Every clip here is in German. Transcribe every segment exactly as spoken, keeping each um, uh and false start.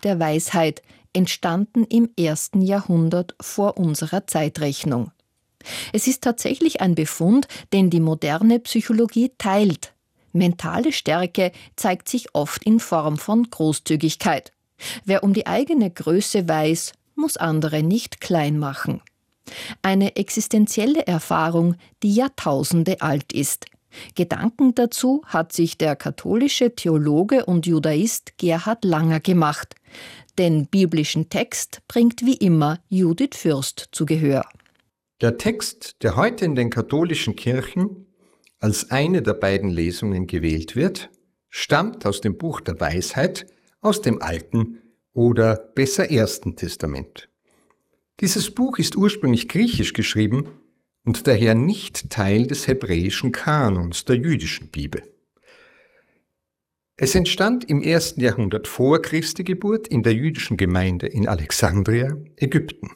der Weisheit, entstanden im ersten Jahrhundert vor unserer Zeitrechnung. Es ist tatsächlich ein Befund, den die moderne Psychologie teilt. Mentale Stärke zeigt sich oft in Form von Großzügigkeit. Wer um die eigene Größe weiß, muss andere nicht klein machen. Eine existenzielle Erfahrung, die Jahrtausende alt ist. Gedanken dazu hat sich der katholische Theologe und Judaist Gerhard Langer gemacht. Den biblischen Text bringt wie immer Judith Fürst zu Gehör. Der Text, der heute in den katholischen Kirchen als eine der beiden Lesungen gewählt wird, stammt aus dem Buch der Weisheit, aus dem Alten oder besser Ersten Testament. Dieses Buch ist ursprünglich griechisch geschrieben und daher nicht Teil des hebräischen Kanons der jüdischen Bibel. Es entstand im ersten Jahrhundert vor Christi Geburt in der jüdischen Gemeinde in Alexandria, Ägypten.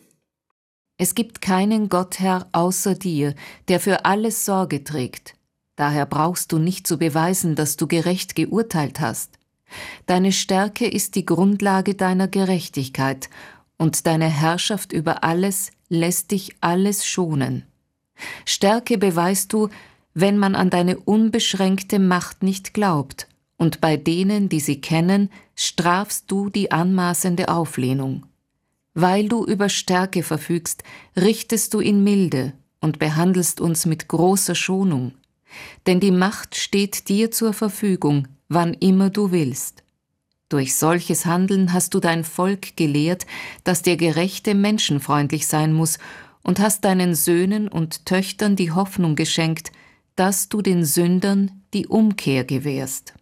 Es gibt keinen Gott, Herr, außer dir, der für alles Sorge trägt. Daher brauchst du nicht zu beweisen, dass du gerecht geurteilt hast. Deine Stärke ist die Grundlage deiner Gerechtigkeit, und deine Herrschaft über alles lässt dich alles schonen. Stärke beweist du, wenn man an deine unbeschränkte Macht nicht glaubt, und bei denen, die sie kennen, strafst du die anmaßende Auflehnung. Weil du über Stärke verfügst, richtest du in Milde und behandelst uns mit großer Schonung. Denn die Macht steht dir zur Verfügung, wann immer du willst. Durch solches Handeln hast du dein Volk gelehrt, dass der Gerechte menschenfreundlich sein muss, und hast deinen Söhnen und Töchtern die Hoffnung geschenkt, dass du den Sündern die Umkehr gewährst.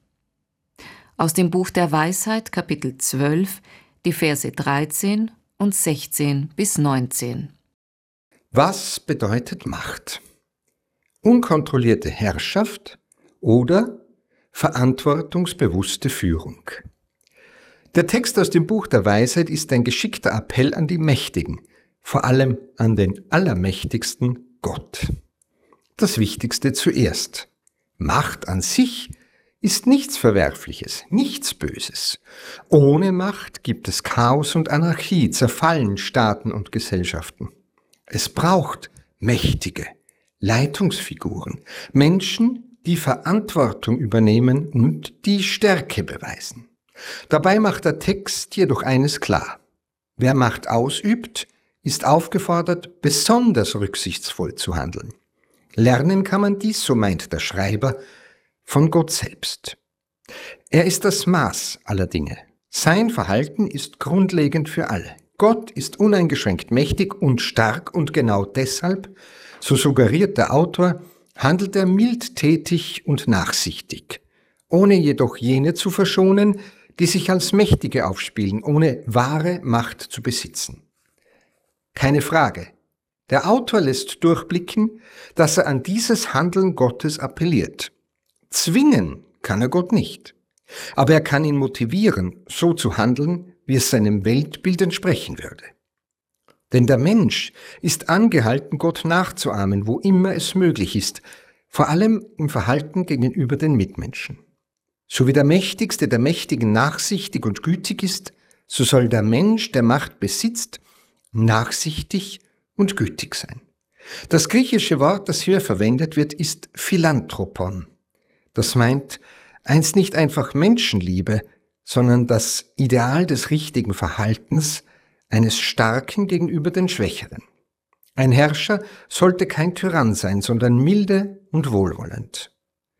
Aus dem Buch der Weisheit, Kapitel zwölf, die Verse dreizehn und sechzehn bis neunzehn. Was bedeutet Macht? Unkontrollierte Herrschaft oder verantwortungsbewusste Führung? Der Text aus dem Buch der Weisheit ist ein geschickter Appell an die Mächtigen, vor allem an den Allermächtigsten Gott. Das Wichtigste zuerst. Macht an sich ist nichts Verwerfliches, nichts Böses. Ohne Macht gibt es Chaos und Anarchie, zerfallen Staaten und Gesellschaften. Es braucht mächtige Leitungsfiguren, Menschen, die Verantwortung übernehmen und die Stärke beweisen. Dabei macht der Text jedoch eines klar. Wer Macht ausübt, ist aufgefordert, besonders rücksichtsvoll zu handeln. Lernen kann man dies, so meint der Schreiber, von Gott selbst. Er ist das Maß aller Dinge. Sein Verhalten ist grundlegend für alle. Gott ist uneingeschränkt mächtig und stark und genau deshalb, so suggeriert der Autor, handelt er mildtätig und nachsichtig, ohne jedoch jene zu verschonen, die sich als Mächtige aufspielen, ohne wahre Macht zu besitzen. Keine Frage. Der Autor lässt durchblicken, dass er an dieses Handeln Gottes appelliert. Zwingen kann er Gott nicht, aber er kann ihn motivieren, so zu handeln, wie es seinem Weltbild entsprechen würde. Denn der Mensch ist angehalten, Gott nachzuahmen, wo immer es möglich ist, vor allem im Verhalten gegenüber den Mitmenschen. So wie der Mächtigste der Mächtigen nachsichtig und gütig ist, so soll der Mensch, der Macht besitzt, nachsichtig und gütig sein. Das griechische Wort, das hier verwendet wird, ist Philanthropon. Das meint einst nicht einfach Menschenliebe, sondern das Ideal des richtigen Verhaltens eines Starken gegenüber den Schwächeren. Ein Herrscher sollte kein Tyrann sein, sondern milde und wohlwollend.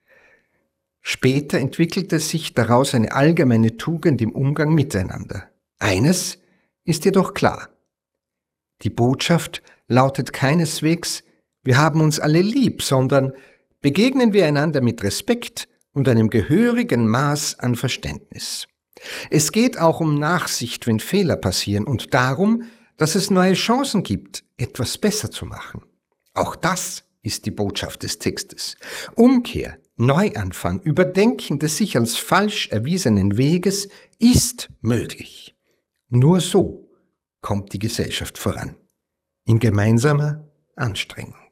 Später entwickelte sich daraus eine allgemeine Tugend im Umgang miteinander. Eines ist jedoch klar. Die Botschaft lautet keineswegs, wir haben uns alle lieb, sondern begegnen wir einander mit Respekt und einem gehörigen Maß an Verständnis. Es geht auch um Nachsicht, wenn Fehler passieren, und darum, dass es neue Chancen gibt, etwas besser zu machen. Auch das ist die Botschaft des Textes. Umkehr, Neuanfang, Überdenken des sich als falsch erwiesenen Weges ist möglich. Nur so kommt die Gesellschaft voran. In gemeinsamer Anstrengung.